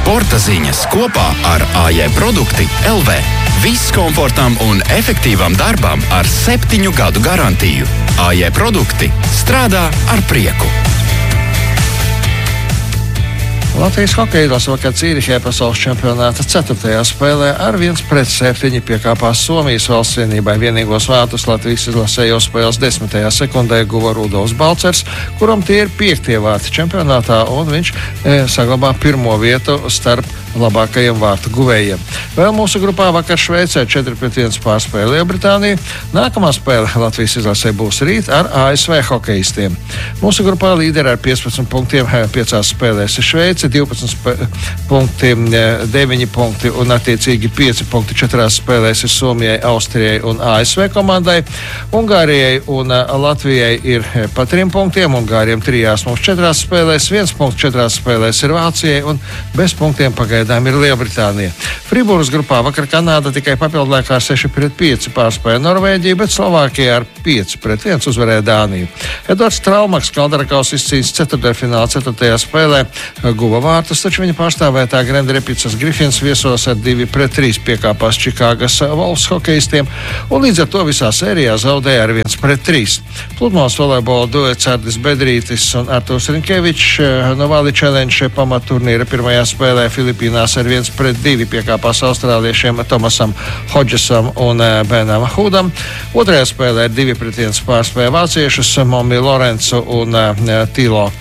Sporta ziņas kopā ar AJ Produkti LV. Viss komfortam un efektīvam darbam ar 7 gadu garantiju. AJ Produkti strādā ar prieku. Latvijas hokeja izlase vakar Cīrihē pasaules čempionāta 4. spēlē ar 1-7 piekāpās Somijas valsts vienībai. Vienīgos vārtus Latvijas izlasē jau spēles 10. sekundē guva Rudolfs Balcers, kuram tie ir 5. vārti čempionātā, un viņš saglabā 1. vietu starp labākajiem vārtu guvējiem. Vēl mūsu grupā vakar Šveicē 4-1 pārspēja Lielbritāniju. Nākamā spēle Latvijas izlasē būs rīt ar ASV hokejistiem. Mūsu grupā līderi ar 15 punktiem 5 spēlēs ir Šveice, 12 punkti, 9 punkti un attiecīgi 5 punkti 4 spēlēs ir Somijai, Austrijai un ASV komandai. Ungārijai un Latvijai ir pa 3 punktiem, Ungāriem 3 mums 4 spēlēs, 1 punkts 4 spēlēs ir Vācijai un bez punktiem pagaidām ir Lielbritānija. Friburgas grupā vakar Kanāda tikai papildlēkā 6-5 pārspēja Norvēģiju, bet Slovākija ar 5-1 uzvarēja Dāniju. Edvards Traumaks Kaldarakaus izcīnījis ceturtdaļfināla 4. spēlē, guva vārtus, taču viņa pārstāvētā Grand Rapid's Griffins viesos ar 2-3 piekāpās Čikāgas Wolves hokejistiem un līdz ar to visā sērijā zaudēja ar 1-3. Pludmales volejbola duets Ardis Bedrītis un Arturs Rinkevičs no Valley Challenge pamatturnīra pirmajā spēlē Filipīnās ar 1-2 piekāpās austrāliešiem Tomasam Hodžesam un Benam Hudam. Otrajā spēlē 2-1 pārspēja vāciešus Momi Lorencu un Tilo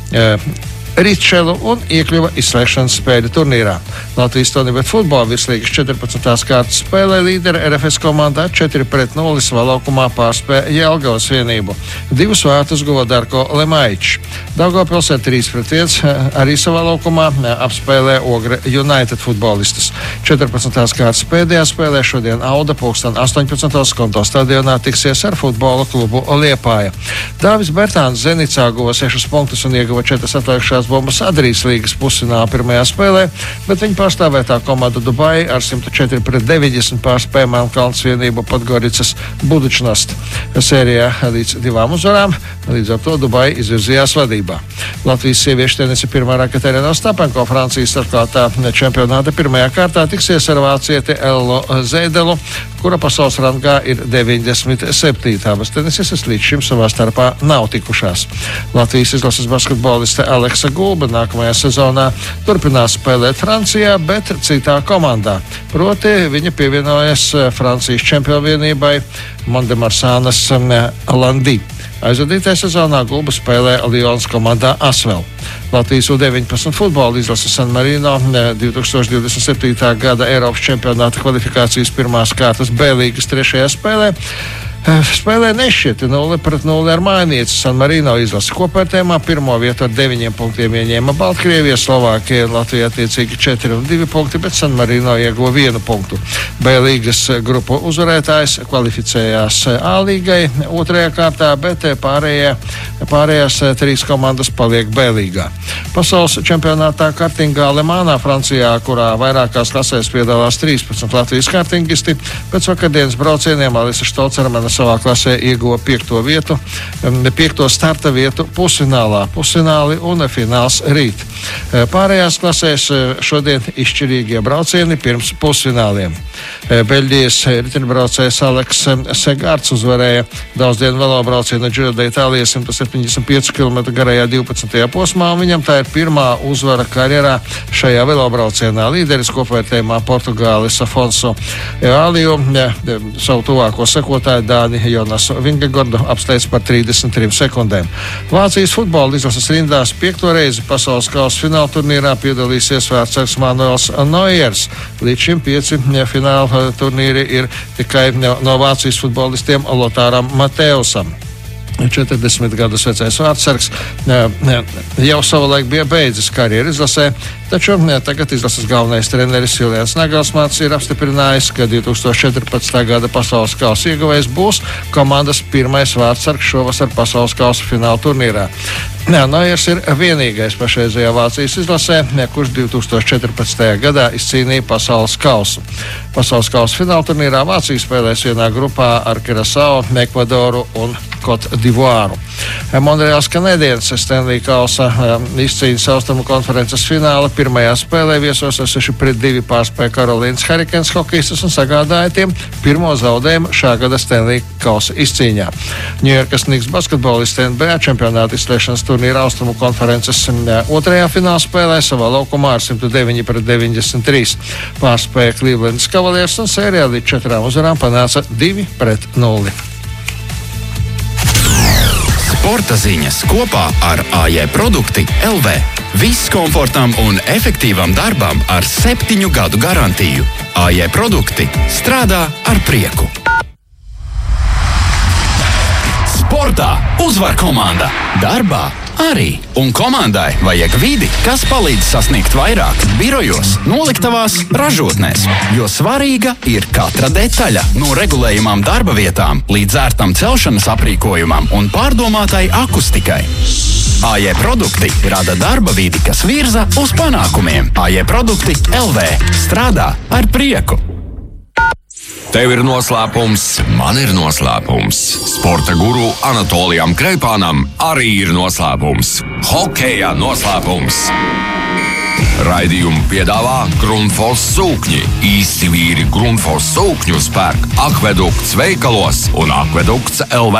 Ričelu un iekļuva izslēgšanas spēļu turnīrā. Latvijas Tonibet futbola virslīgas 14. kārtas spēlē līdera RFS komandā 4-0 Valaukumā pārspēja Jelgavas vienību. 2 vārtus guva Darko Lemaičs. Daugavpils ar 3-1 arī savā laukumā apspēlē Ogre United futbolistus. 14. kārtas pēdējā spēlē šodien Auda pulksten 18. Skonto stadionā tiksies ar futbola klubu Liepāja. Dāvis Bertāns Zenicā guva 6 punktus un ieguva 4 atlikušās bumbas Adrijas līgas pusfinālā pirmajā spēlē, bet viņa pārstāvētā komanda Dubai ar 104-90 pārspēja Melnkalnes vienību Podgoricas Budučnost. Sērijā līdz 2 uzvarām, līdz ar to Dubai izvirzījās vadībā. Latvijas sieviešu tenisa pirmā rakete Ostapenko Francijas atklātā čempionāta pirmajā kārtā tiksies ar vācieti Ello Zēdelu, kura pasaules rangā ir 97. Abas tenisistas līdz šim savā starpā nav tikušās. Latvijas izlases basketboliste Aleksa Gulba nākamajā sezonā turpinās spēlēt Francijā, bet citā komandā. Proti viņa pievienojas Francijas čempionu vienībai Mont-de-Marsanas Landī. Aizvadītajā sezonā Gulba spēlē Lions komandā Asvel. Latvijas U-19 futbola izlase San Marino 2027. gada Eiropas čempionāta kvalifikācijas pirmās kārtas B līgas 3. spēlē. Spēlē nešķieti 0-0 ar mājnieci San Marino izlase. Kopvērtējumā 1. vietu ar 9 punktiem ieņēma Baltkrievija, Slovākija un Latvija attiecīgi 4 un 2 punkti, bet San Marino ieguva 1 punktu. B līgas grupu uzvarētājs kvalificējās A līgai 2. kārtā, bet pārējās 3 komandas paliek B līgā. Pasaules čempionātā kartingā Lemānā, Francijā, kurā vairākās klasēs piedalās 13 Latvijas kartingisti, pēc vakardienas braucieniem Alisa Štolcermana savā klasē ieguva 5. starta vietu pusfinālā. Pusfināli un fināls rīt. Pārējās klasēs šodien izšķirīgie braucieni pirms pusfināliem. Beļģijas riteņbraucējs Aleks Segārds uzvarēja daudzdienu velobraucienu Giro d'Itālija 175 km garajā 12. posmā, un viņam tā ir pirmā uzvara karjerā šajā velobraucienā. Līderis kopvērtējumā Portugālis Afonso Evaliju savu tuvāko sekotāju Dāni Jonasu Vingegordu apsteidz par 33 sekundēm. Vācijas futbola izlases rindās 5. reizi pasaules kausa fināla turnīrā piedalīsies vārdsargs Manuels Neuers. Līdz šim 5 fināla turnīri ir tikai no Vācijas futbolistiem Lotāram Mateusam. 40 gadus vecais vārdsargs jau savulaik bija beidzis karjeru izlasē, taču tagad izlases galvenais treneris Julians Nagelsmans ir apstiprinājis, ka 2014. gada pasaules kausa ieguvējs būs komandas pirmais vārdsargs šovasar pasaules kausa fināla turnīrā. Neuers ir vienīgais pašreizējā Vācijas izlasē, kurš 2014. gadā izcīnīja pasaules kausu. Pasaules kausa fināla turnīrā Vācija spēlēs vienā grupā ar Kurasao, Ekvadoru un Cote d'Ivoire. Monreāls Canadiens Stanley kausa izcīņas austrumu konferences fināla pirmajā spēlē viesos ar 6-2 pārspēja Karolīnas Hurricanes hokejistus un sagādāja tiem pirmo zaudējumu šā gada Stanley kausa izcīņā. Ņujorkas Knicks basketbolisti NBA čempionāta izslēgšanas turnīra austrumu konferences otrajā fināla spēlē savā laukumā ar 109-93 pārspēja Clevelandas Cavaliers un sērijā līdz 4 uzvarām panāca 2-0. Sporta ziņas kopā ar AJ Produkti LV. Viss komfortam un efektīvam darbam ar 7 gadu garantiju. AJ Produkti strādā ar prieku. Sportā uzvar komanda, darbā arī. Un komandai vajag vidi, kas palīdz sasniegt vairāk birojos, noliktavās, ražotnēs. Jo svarīga ir katra detaļa, no regulējumām darba vietām līdz ērtam celšanas aprīkojumam un pārdomātai akustikai. AJ Produkti rada darba vidi, kas virza uz panākumiem. AJ Produkti LV strādā ar prieku. Tev ir noslēpums, man ir noslēpums. Sporta guru Anatolijam Kreipānam arī ir noslēpums. Hokeja noslēpums. Raidījumu piedāvā Grundfos sūkņi. Īsti vīri Grundfos sūkņus pērk Akvedukts veikalos un Akvedukts LV.